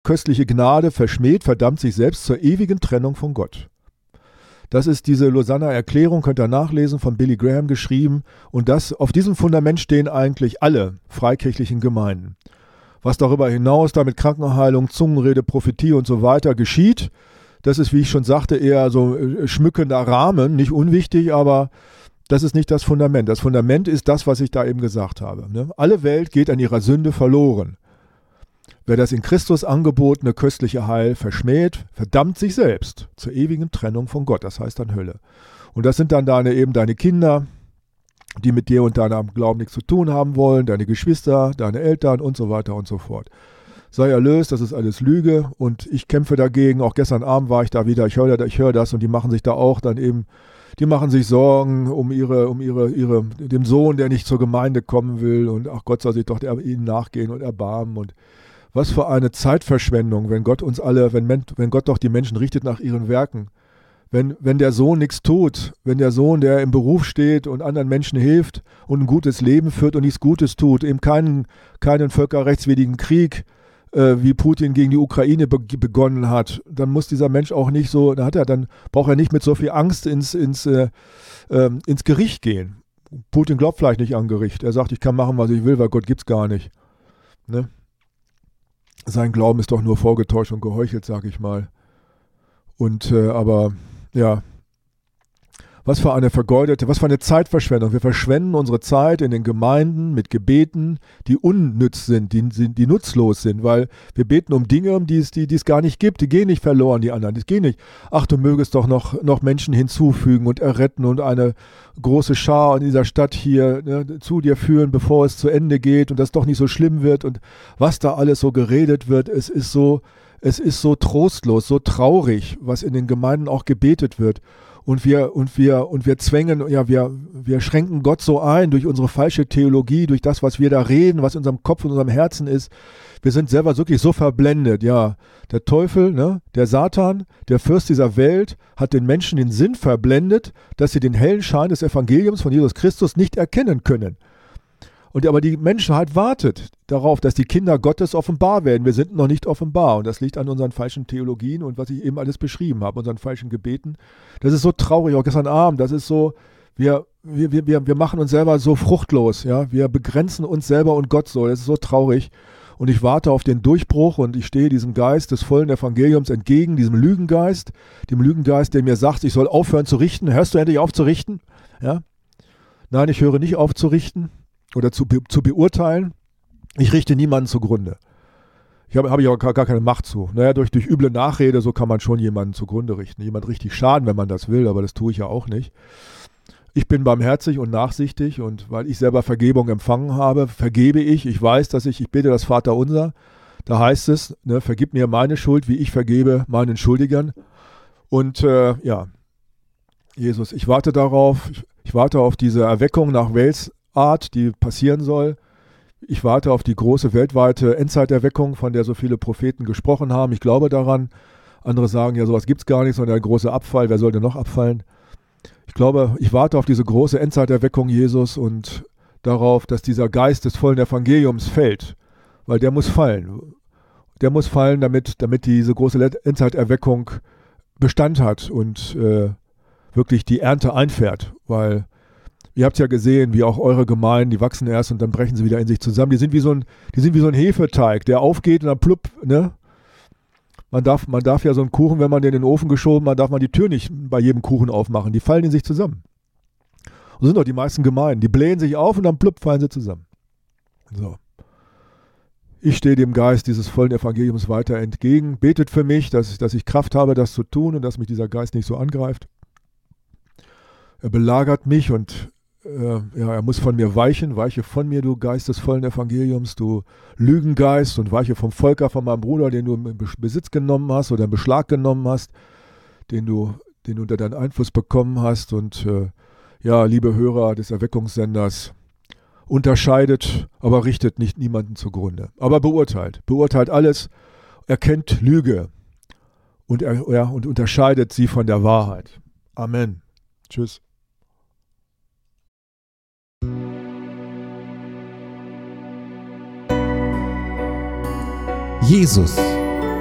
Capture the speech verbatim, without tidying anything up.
köstliche Gnade verschmäht, verdammt sich selbst zur ewigen Trennung von Gott. Das ist diese Lausanner Erklärung, könnt ihr nachlesen, von Billy Graham geschrieben. Und das, auf diesem Fundament stehen eigentlich alle freikirchlichen Gemeinden. Was darüber hinaus da mit Krankenheilung, Zungenrede, Prophetie und so weiter geschieht, das ist, wie ich schon sagte, eher so schmückender Rahmen, nicht unwichtig, aber das ist nicht das Fundament. Das Fundament ist das, was ich da eben gesagt habe. Ne? Alle Welt geht an ihrer Sünde verloren. Wer das in Christus angebotene köstliche Heil verschmäht, verdammt sich selbst zur ewigen Trennung von Gott. Das heißt dann Hölle. Und das sind dann deine, eben deine Kinder, die mit dir und deinem Glauben nichts zu tun haben wollen, deine Geschwister, deine Eltern und so weiter und so fort. Sei erlöst, das ist alles Lüge und ich kämpfe dagegen. Auch gestern Abend war ich da wieder, ich höre ich hör das und die machen sich da auch dann eben, die machen sich Sorgen um ihre, um ihre, ihre, dem Sohn, der nicht zur Gemeinde kommen will und ach Gott soll sich doch der, ihnen nachgehen und erbarmen und was für eine Zeitverschwendung, wenn Gott uns alle, wenn, wenn Gott doch die Menschen richtet nach ihren Werken. Wenn, wenn der Sohn nichts tut, wenn der Sohn, der im Beruf steht und anderen Menschen hilft und ein gutes Leben führt und nichts Gutes tut, eben keinen, keinen völkerrechtswidrigen Krieg, äh, wie Putin gegen die Ukraine be- begonnen hat, dann muss dieser Mensch auch nicht so, dann, hat er, dann braucht er nicht mit so viel Angst ins, ins, äh, äh, ins Gericht gehen. Putin glaubt vielleicht nicht an Gericht. Er sagt, ich kann machen, was ich will, weil Gott gibt's gar nicht. Ne? Sein Glauben ist doch nur vorgetäuscht und geheuchelt, sag ich mal. Und, äh, aber, ja, was für eine vergeudete, was für eine Zeitverschwendung. Wir verschwenden unsere Zeit in den Gemeinden mit Gebeten, die unnütz sind, die, die nutzlos sind, weil wir beten um Dinge, um die es, die, die es gar nicht gibt. Die gehen nicht verloren, die anderen. Die gehen nicht. Ach, du mögest doch noch, noch Menschen hinzufügen und erretten und eine große Schar in dieser Stadt hier ne, zu dir führen, bevor es zu Ende geht und das doch nicht so schlimm wird und was da alles so geredet wird. Es ist so, es ist so trostlos, so traurig, was in den Gemeinden auch gebetet wird. Und wir, und wir, und wir zwängen, ja, wir, wir schränken Gott so ein durch unsere falsche Theologie, durch das, was wir da reden, was in unserem Kopf und unserem Herzen ist. Wir sind selber wirklich so verblendet, ja. Der Teufel, ne, der Satan, der Fürst dieser Welt, hat den Menschen den Sinn verblendet, dass sie den hellen Schein des Evangeliums von Jesus Christus nicht erkennen können. Und aber die Menschheit wartet darauf, dass die Kinder Gottes offenbar werden. Wir sind noch nicht offenbar und das liegt an unseren falschen Theologien und was ich eben alles beschrieben habe, unseren falschen Gebeten. Das ist so traurig, auch gestern Abend, das ist so, wir, wir, wir, wir machen uns selber so fruchtlos, ja, wir begrenzen uns selber und Gott so, das ist so traurig. Und ich warte auf den Durchbruch und ich stehe diesem Geist des vollen Evangeliums entgegen, diesem Lügengeist, dem Lügengeist, der mir sagt, ich soll aufhören zu richten. Hörst du endlich auf zu richten? Ja? Nein, ich höre nicht auf zu richten oder zu, be- zu beurteilen. Ich richte niemanden zugrunde. Ich habe hab ich auch gar, gar keine Macht zu. Naja, durch, durch üble Nachrede, so kann man schon jemanden zugrunde richten. Jemand richtig schaden, wenn man das will, aber das tue ich ja auch nicht. Ich bin barmherzig und nachsichtig und weil ich selber Vergebung empfangen habe, vergebe ich. Ich weiß, dass ich, ich bete das Vaterunser. Da heißt es, ne, vergib mir meine Schuld, wie ich vergebe meinen Schuldigern. Und äh, ja, Jesus, ich warte darauf, ich, ich warte auf diese Erweckung nach Wales Art, die passieren soll. Ich warte auf die große weltweite Endzeiterweckung, von der so viele Propheten gesprochen haben. Ich glaube daran. Andere sagen, ja, sowas gibt es gar nicht, sondern der große Abfall. Wer sollte noch abfallen? Ich glaube, ich warte auf diese große Endzeiterweckung, Jesus, und darauf, dass dieser Geist des vollen Evangeliums fällt. Weil der muss fallen. Der muss fallen, damit, damit diese große Endzeiterweckung Bestand hat und äh, wirklich die Ernte einfährt. Weil ihr habt ja gesehen, wie auch eure Gemeinden, die wachsen erst und dann brechen sie wieder in sich zusammen. Die sind wie so ein, die sind wie so ein Hefeteig, der aufgeht und dann plupp, ne? Man darf, man darf ja so einen Kuchen, wenn man den in den Ofen geschoben hat, darf man die Tür nicht bei jedem Kuchen aufmachen. Die fallen in sich zusammen. So sind doch die meisten Gemeinden. Die blähen sich auf und dann plupp fallen sie zusammen. So. Ich stehe dem Geist dieses vollen Evangeliums weiter entgegen. Betet für mich, dass, dass ich Kraft habe, das zu tun und dass mich dieser Geist nicht so angreift. Er belagert mich und äh, ja, er muss von mir weichen. Weiche von mir, du Geist des vollen Evangeliums, du Lügengeist, und weiche vom Volker, von meinem Bruder, den du in Besitz genommen hast oder in Beschlag genommen hast, den du, den du unter deinen Einfluss bekommen hast. Und äh, ja, liebe Hörer des Erweckungssenders, unterscheidet, aber richtet nicht niemanden zugrunde. Aber beurteilt, beurteilt alles, erkennt Lüge und, er, ja, und unterscheidet sie von der Wahrheit. Amen. Tschüss. Jesus